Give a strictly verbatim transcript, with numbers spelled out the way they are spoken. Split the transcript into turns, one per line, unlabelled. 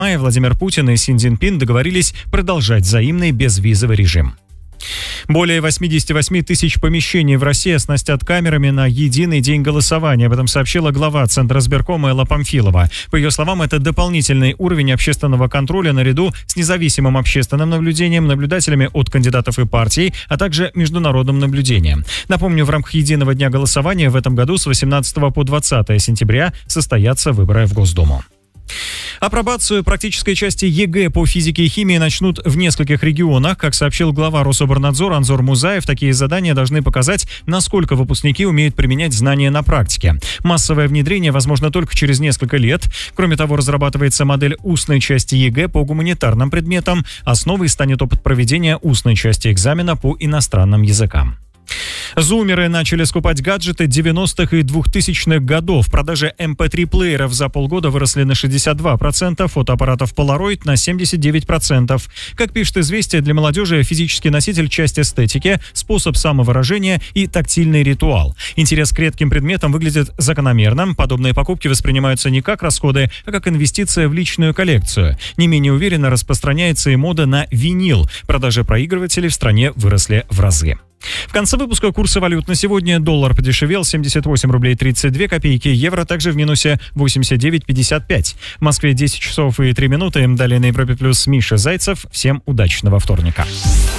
мая Владимир Путин и Си Цзиньпин договорились продолжать взаимный безвизовый режим. Более восемьдесят восемь тысяч помещений в России оснастят камерами на единый день голосования. Об этом сообщила глава Центра избиркома Элла Памфилова. По ее словам, это дополнительный уровень общественного контроля наряду с независимым общественным наблюдением, наблюдателями от кандидатов и партий, а также международным наблюдением. Напомню, в рамках единого дня голосования в этом году с восемнадцатого по двадцатое сентября состоятся выборы в Госдуму. Апробацию практической части ЕГЭ по физике и химии начнут в нескольких регионах. Как сообщил глава Рособорнадзора Анзор Музаев, такие задания должны показать, насколько выпускники умеют применять знания на практике. Массовое внедрение возможно только через несколько лет. Кроме того, разрабатывается модель устной части ЕГЭ по гуманитарным предметам. Основой станет опыт проведения устной части экзамена по иностранным языкам. Зумеры начали скупать гаджеты девяностых и двухтысячных годов. Продажи эм пэ три плееров за полгода выросли на шестьдесят два процента, фотоаппаратов Polaroid на семьдесят девять процентов. Как пишет «Известия», для молодежи физический носитель – часть эстетики, способ самовыражения и тактильный ритуал. Интерес к редким предметам выглядит закономерным. Подобные покупки воспринимаются не как расходы, а как инвестиция в личную коллекцию. Не менее уверенно распространяется и мода на винил. Продажи проигрывателей в стране выросли в разы. В конце выпуска курсы валют на сегодня. Доллар подешевел семьдесят восемь рублей тридцать две копейки, евро также в минусе восемьдесят девять пятьдесят пять. В Москве десять часов и три минуты. Далее на Европе плюс Миша Зайцев. Всем удачного вторника.